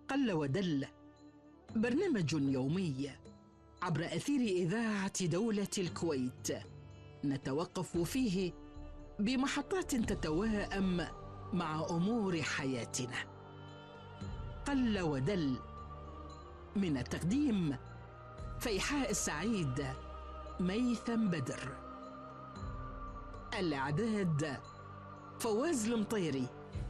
قل ودل، برنامج يومي عبر أثير إذاعة دولة الكويت، نتوقف فيه بمحطات تتواءم مع أمور حياتنا. قل ودل، من التقديم فيحاء السعيد، ميثم بدر. الإعداد فواز المطيري.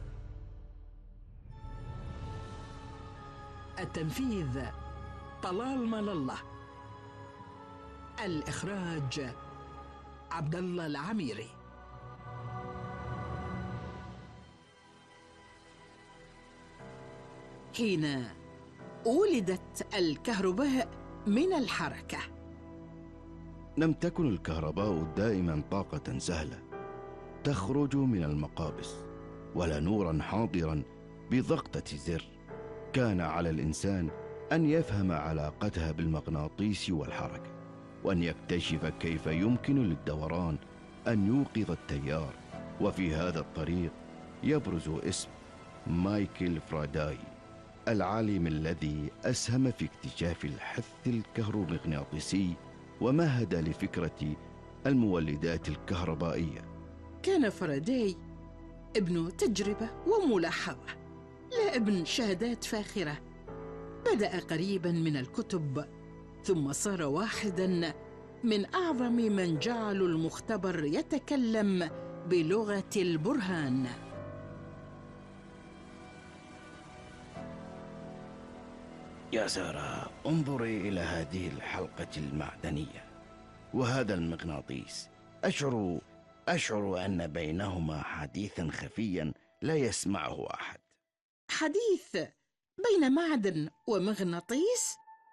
التنفيذ طلال مال الله. الإخراج عبد الله العميري. حين ولدت الكهرباء من الحركة. لم تكن الكهرباء دائما طاقة سهلة تخرج من المقابس، ولا نورا حاضرا بضغطة زر. كان على الإنسان أن يفهم علاقتها بالمغناطيس والحركة، وأن يكتشف كيف يمكن للدوران أن يوقظ التيار. وفي هذا الطريق يبرز اسم مايكل فاراداي، العالم الذي أسهم في اكتشاف الحث الكهرومغناطيسي ومهد لفكرة المولدات الكهربائية. كان فاراداي ابن تجربة وملاحظة، لا ابن شهادات فاخرة. بدأ قريبا من الكتب، ثم صار واحدا من أعظم من جعلوا المختبر يتكلم بلغة البرهان. يا سارة، انظري إلى هذه الحلقة المعدنية وهذا المغناطيس. أشعر أن بينهما حديثا خفيا لا يسمعه أحد. حديث بين معدن ومغناطيس؟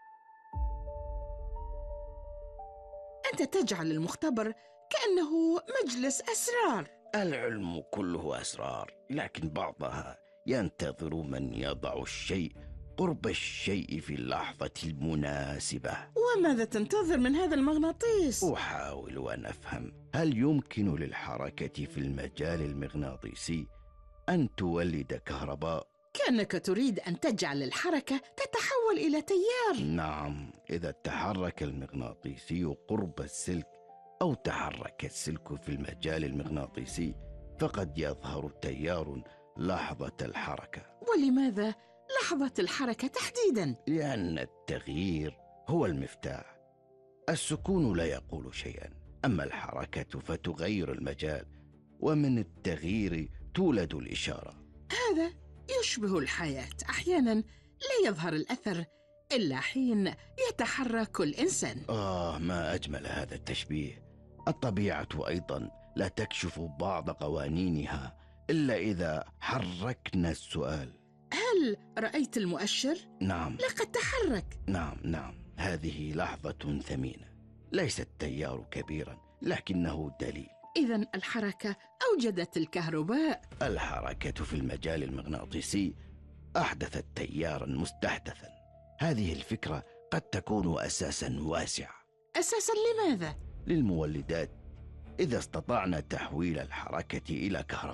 أنت تجعل المختبر كأنه مجلس أسرار. العلم كله أسرار، لكن بعضها ينتظر من يضع الشيء قرب الشيء في اللحظة المناسبة. وماذا تنتظر من هذا المغناطيس؟ أحاول أن أفهم، هل يمكن للحركة في المجال المغناطيسي أن تولد كهرباء؟ كأنك تريد أن تجعل الحركة تتحول إلى تيار. نعم، إذا تحرك المغناطيسي قرب السلك أو تحرك السلك في المجال المغناطيسي فقد يظهر تيار لحظة الحركة. ولماذا لحظة الحركة تحديداً؟ لأن التغيير هو المفتاح. السكون لا يقول شيئاً، أما الحركة فتغير المجال، ومن التغيير تولد الإشارة. هذا يشبه الحياة، أحياناً لا يظهر الأثر إلا حين يتحرك الإنسان. ما أجمل هذا التشبيه. الطبيعة أيضاً لا تكشف بعض قوانينها إلا إذا حركنا السؤال. هل رأيت المؤشر؟ نعم. لقد تحرك. نعم، هذه لحظة ثمينة. ليس التيار كبيرا لكنه دليل. إذن الحركة أوجدت الكهرباء. الحركة في المجال المغناطيسي أحدثت تيارا مستحدثا. هذه الفكرة قد تكون أساسا واسعا. أساسا لماذا؟ للمولدات. إذا استطعنا تحويل الحركة إلى كهرباء